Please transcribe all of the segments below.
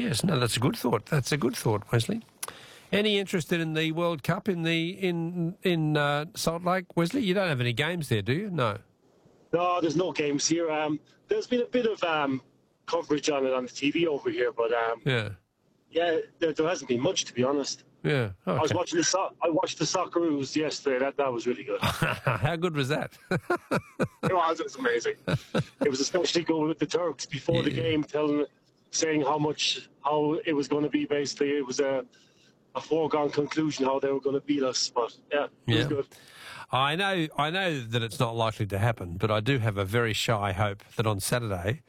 Yes, no, that's a good thought. That's a good thought, Wesley. Any interested in the World Cup in Salt Lake, Wesley? You don't have any games there, do you? No. No, there's no games here. There's been a bit of coverage on it on the TV over here, but there hasn't been much, to be honest. Yeah. Okay. I watched the Socceroos yesterday. That was really good. How good was that? It was amazing. It was especially good with the Turks before the game, saying how it was going to be. Basically, it was a foregone conclusion how they were going to beat us. But it was good. I know that it's not likely to happen, but I do have a very shy hope that on Saturday.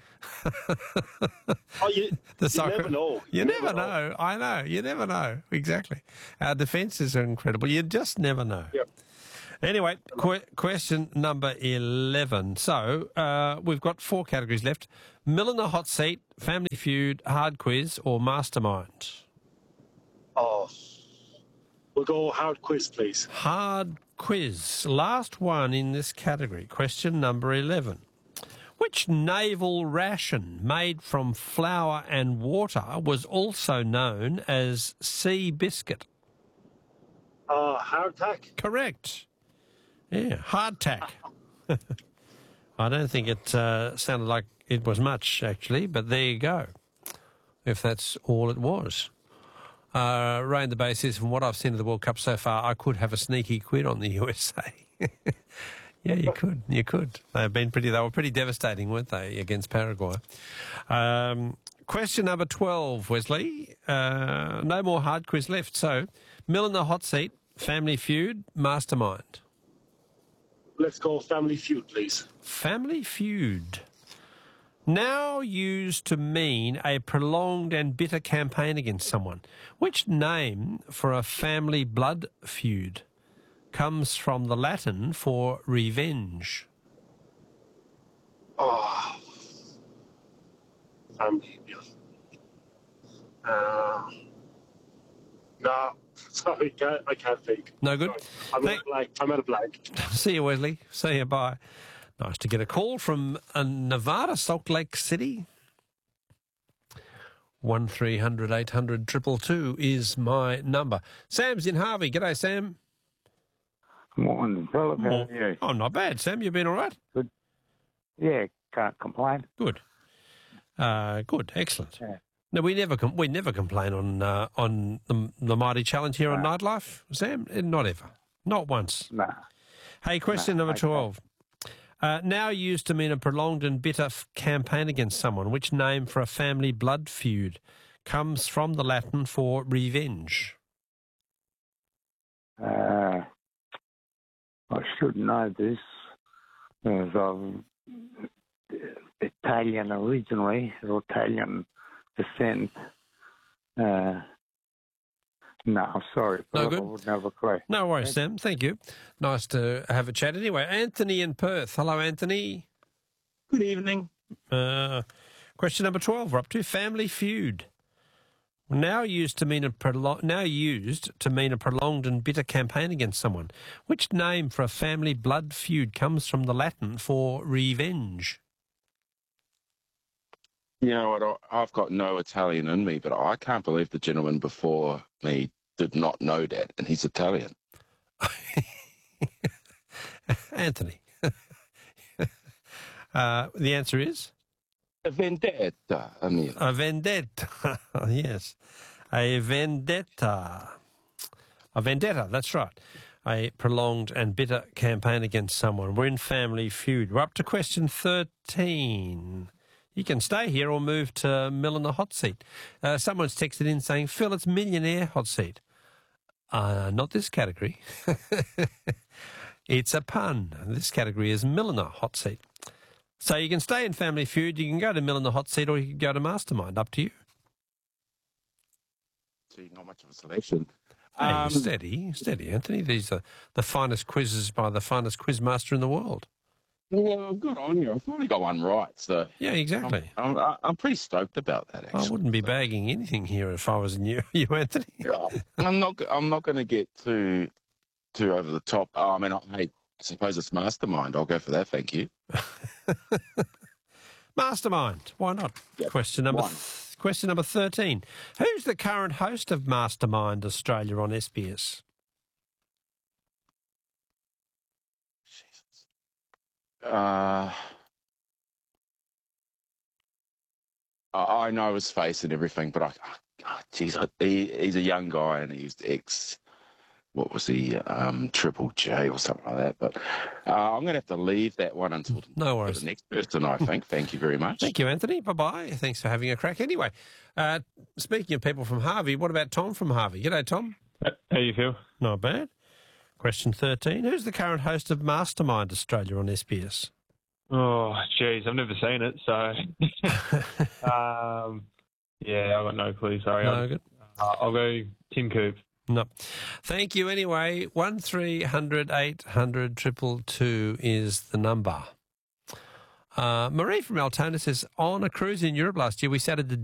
You never know. You never know. I know. You never know. Exactly. Our defences are incredible. You just never know. Yep. Anyway, question number 11. So we've got 4 categories left. Mill in the hot seat, Family Feud, Hard Quiz or Mastermind? Oh, we'll go hard quiz, please. Hard quiz. Last one in this category. Question number 11. Which naval ration made from flour and water was also known as sea biscuit? Hardtack? Correct. Yeah, hardtack. I don't think it sounded like it was much, actually, but there you go, if that's all it was. Ray in the Bay says, from what I've seen of the World Cup so far, I could have a sneaky quid on the USA. Yeah, you could. You could. They were pretty devastating, weren't they, against Paraguay? Question number 12, Wesley. No more hard quiz left. So, Mill in the hot seat, Family Feud, Mastermind. Let's go Family Feud, please. Family Feud. Now used to mean a prolonged and bitter campaign against someone. Which name for a family blood feud comes from the Latin for revenge? Oh. Family feud. No, sorry, I can't think. No good? I'm at a blank. See you, Wesley. See you, bye. Nice to get a call from Nevada, Salt Lake City. 1300 800 222 is my number. Sam's in Harvey. G'day, Sam. Morning, Philip. How are you? Oh, not bad, Sam. You been all right? Good. Yeah, can't complain. Good. Good. Excellent. Yeah. No, we never complain on the Mighty Challenge here on Nightlife, Sam. Not ever. Not once. Nah. Hey, question number 12. Now used to mean a prolonged and bitter campaign against someone. Which name for a family blood feud comes from the Latin for revenge? I should know this, as I'm Italian originally, Italian descent. No, I'm sorry. No good. I would never clue. No worries, Sam. Thank you. Nice to have a chat anyway. Anthony in Perth. Hello, Anthony. Good evening. Question number 12. We're up to Family Feud. Now used to mean a prolonged and bitter campaign against someone. Which name for a family blood feud comes from the Latin for revenge? You know what? I've got no Italian in me, but I can't believe the gentleman before me did not know that, and he's Italian. Anthony. The answer is? A vendetta, I mean. A vendetta, yes. A vendetta. A vendetta, that's right. A prolonged and bitter campaign against someone. We're in Family Feud. We're up to question 13. You can stay here or move to Mill in the hot seat. Someone's texted in saying, Phil, it's millionaire hot seat. Not this category. It's a pun. This category is Mill in the hot seat. So you can stay in Family Feud, you can go to Mill in the hot seat, or you can go to Mastermind. Up to you. See, not much of a selection. Hey, steady, Anthony. These are the finest quizzes by the finest quizmaster in the world. Well, good on you. I've only got one right, so yeah, exactly. I'm pretty stoked about that. Actually, I wouldn't be bagging anything here if I was you, Anthony. I'm not going to get too over the top. I mean, I suppose it's Mastermind. I'll go for that. Thank you. Mastermind. Why not? Yep. Question number Question number 13. Who's the current host of Mastermind Australia on SBS? I know his face and everything, but he's a young guy and he's what was he, Triple J or something like that. But I'm going to have to leave that one until No worries. the next person, I think. Thank you very much. Thank you, Anthony. Bye-bye. Thanks for having a crack. Anyway, speaking of people from Harvey, what about Tom from Harvey? G'day, Tom. How you feel? Not bad. Question 13. Who's the current host of Mastermind Australia on SBS? Oh, geez, I've never seen it, so yeah, I've got no clue. Sorry, No, good. I'll go Tim Coop. No. Thank you anyway. 1300 800 222 is the number. Marie from Altona says, on a cruise in Europe last year, we sat at the